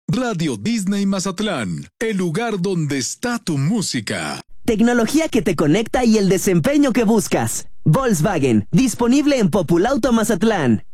Radio Disney Mazatlán, el lugar donde está tu música. Tecnología que te conecta y el desempeño que buscas. Volkswagen, disponible en Populauto Mazatlán.